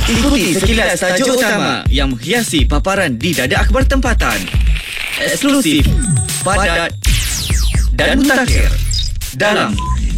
Ikuti sekilas tajuk utama yang menghiasi paparan di Dadak Akhbar Tempatan. Eksklusif, padat dan mutakhir dalam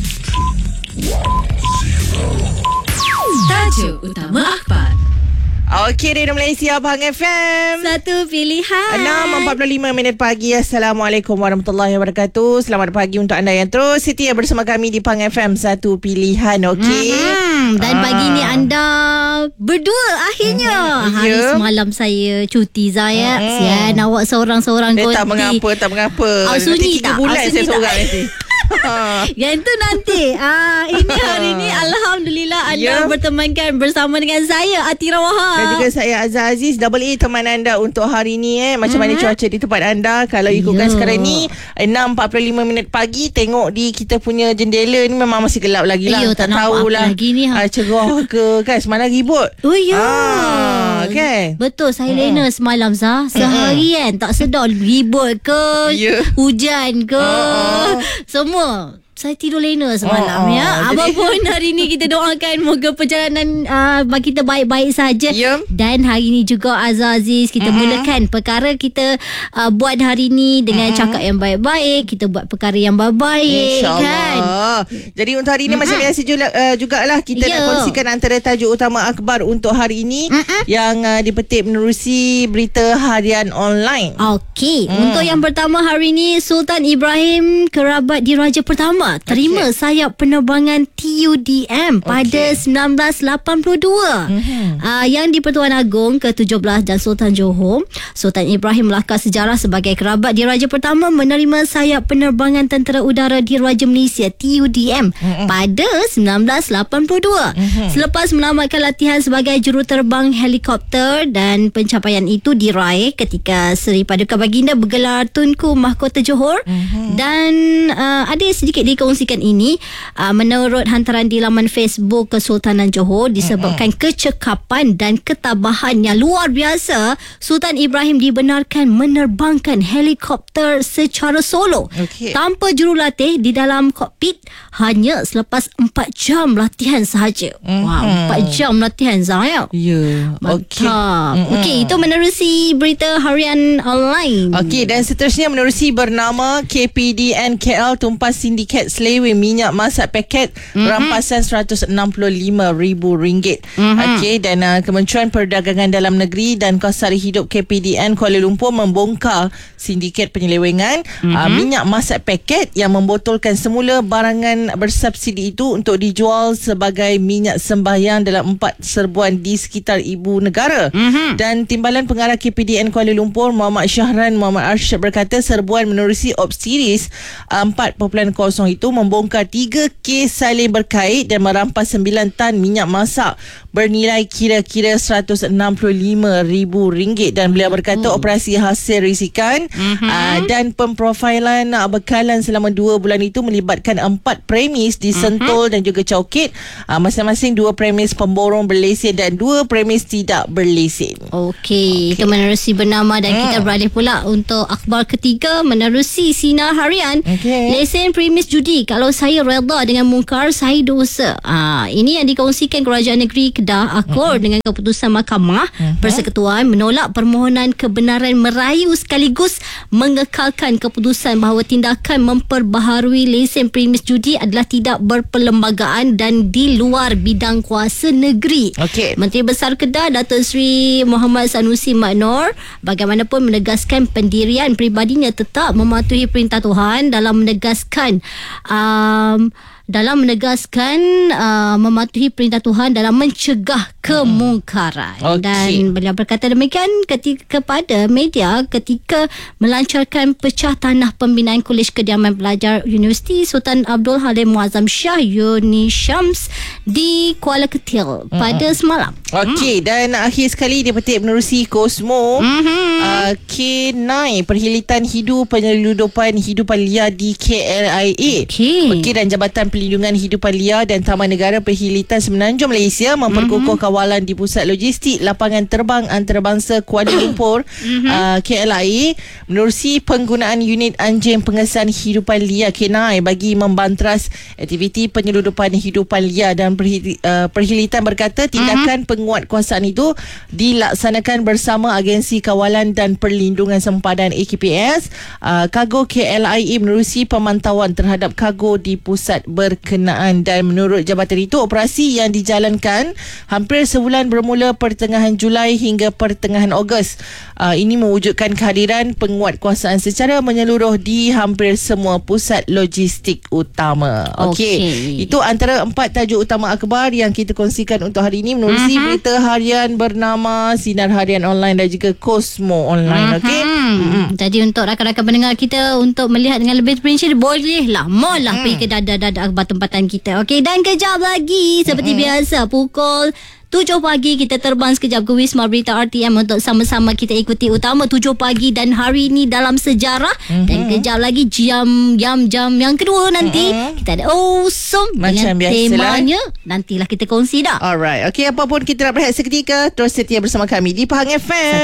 Tajuk Utama Akhbar. Okey, Radio Malaysia, Pahang FM. Satu pilihan. 6.45 pagi. Assalamualaikum warahmatullahi wabarakatuh. Selamat pagi untuk anda yang terus setia bersama kami di Pahang FM. Satu pilihan, okey. Dan pagi ni anda berdua akhirnya. Hari semalam saya cuti, Zaya. Sian, awak seorang-seorang konti. Tak mengapa. Sunyi nanti 3 bulan saya seorang nanti. Yang itu nanti. Ini hari ni alhamdulillah anda bertemankan bersama dengan saya, Atira Wahab. Dan juga saya Azhar Aziz. Double A teman anda untuk hari ni. Macam mana cuaca di tempat anda? Kalau ikutkan sekarang ni 6.45 pagi. Tengok di kita punya jendela ni memang masih gelap lagi lah. Tak tahulah lagi ni cerah ke kan. Semalam ribut. Oh ya. Okay. Betul, saya lena semalam Zah. Seharian tak sedar ribut ke, hujan ke, semua. Saya tidur lena semalam ya. Apapun hari ni kita doakan moga perjalanan kita baik-baik saja. Dan hari ni juga Azhar Aziz kita mulakan perkara kita buat hari ni dengan cakap yang baik-baik. Kita buat perkara yang baik-baik kan. Jadi untuk hari ni macam biasa jugalah kita nak kongsikan antara tajuk utama akhbar untuk hari ini yang dipetik menerusi berita harian online. Okey, untuk yang pertama hari ni, Sultan Ibrahim kerabat diraja pertama terima sayap penerbangan TUDM pada 1982 yang di Pertuan Agong ke-17 dan Sultan Johor. Sultan Ibrahim melakar sejarah sebagai kerabat diraja pertama menerima sayap penerbangan tentera udara diraja Malaysia TUDM pada 1982 selepas menamatkan latihan sebagai juruterbang helikopter, dan pencapaian itu diraih ketika Seri Paduka Baginda bergelar Tunku Mahkota Johor. Dan ada sedikit dikongsikan ini menurut hantaran di laman Facebook Kesultanan Johor, disebabkan kecekapan dan ketabahan yang luar biasa, Sultan Ibrahim dibenarkan menerbangkan helikopter secara solo tanpa jurulatih di dalam kokpit hanya selepas 4 jam latihan sahaja. 4 jam latihan, Zaya. Mantap. Okey, itu menerusi berita harian online. Okey, dan seterusnya menerusi bernama KPDN KL tumpas sindiket selewe minyak masak paket rampasan RM165,000. Okey, dan Kementerian Perdagangan Dalam Negeri dan Kos Sari Hidup KPDN Kuala Lumpur membongkar sindiket penyelewengan minyak masak paket yang membotolkan semula barangan bersubsidi itu untuk dijual sebagai minyak sembahyang dalam 4 serbuan di sekitar ibu negara. Dan Timbalan Pengarah KPDN Kuala Lumpur Muhammad Syahran Muhammad Arsyad berkata serbuan menerusi op series 4.0 itu membongkar 3 kes saling berkait dan merampas 9 tan minyak masak bernilai kira-kira RM165,000. Dan beliau berkata operasi hasil risikan dan pemprofilan bekalan selama 2 bulan itu melibatkan 4 premis di Sentul dan juga Chowkit, masing-masing 2 premis pemborong berlesen dan 2 premis tidak berlesen. Okey, itu menerusi bernama. Dan kita beralih pula untuk akhbar ketiga menerusi Sinar Harian. Lesen premis judi, kalau saya reda dengan mungkar, saya dosa. Ini yang dikongsikan Kerajaan Negeri Kedah akur dengan keputusan Mahkamah Persekutuan menolak permohonan kebenaran merayu sekaligus mengekalkan keputusan bahawa tindakan memperbaharui lesen premis judi adalah tidak berperlembagaan dan di luar bidang kuasa negeri. Menteri Besar Kedah Datuk Seri Muhammad Sanusi Mat Noor bagaimanapun menegaskan pendirian peribadinya tetap mematuhi perintah Tuhan dalam menegaskan mematuhi perintah Tuhan dalam mencegah kemungkaran. Dan beliau berkata demikian kepada media ketika melancarkan pecah tanah pembinaan Kolej Kediaman Pelajar Universiti Sultan Abdul Halim Muazzam Shah Uni Syams di Kuala Ketil pada semalam. Dan akhir sekali dipetik menerusi Kosmo. K9 perhilitan hidu penyeludupan hidupan liar di KLIA. Dan Jabatan Perlindungan Hidupan Liar dan Taman Negara Perhilitan Semenanjung Malaysia memperkukuh kawasan kawalan di Pusat Logistik Lapangan Terbang Antarabangsa Kuala Lumpur KLIA menerusi penggunaan unit anjing pengesan hidupan liar K9 bagi membantras aktiviti penyeludupan hidupan liar, dan perkhidmatan berkata tindakan penguatkuasaan itu dilaksanakan bersama Agensi Kawalan dan Perlindungan Sempadan AKPS. Kargo KLIA menerusi pemantauan terhadap kargo di pusat berkenaan, dan menurut jabatan itu operasi yang dijalankan hampir sebulan bermula pertengahan Julai hingga pertengahan Ogos. Ini mewujudkan kehadiran penguatkuasaan secara menyeluruh di hampir semua pusat logistik utama. Okey. Itu antara 4 tajuk utama akhbar yang kita kongsikan untuk hari ini menerusi berita harian bernama Sinar Harian Online dan juga Cosmo Online. Okey. Jadi untuk rakan-rakan pendengar kita untuk melihat dengan lebih terperinci, bolehlah maulah pergi ke dada-dada akhbar tempatan kita. Okey, dan kejap lagi seperti biasa pukul 7 pagi kita terbang sekejap ke Wisma Berita RTM untuk sama-sama kita ikuti utama 7 pagi dan hari ini dalam sejarah. Dan kejap lagi jam yang kedua nanti kita ada awesome macam dengan temanya nantilah kita kongsi dah. Alright. Okey, apa pun kita nak berehat seketika, terus setia bersama kami di Pahang FM.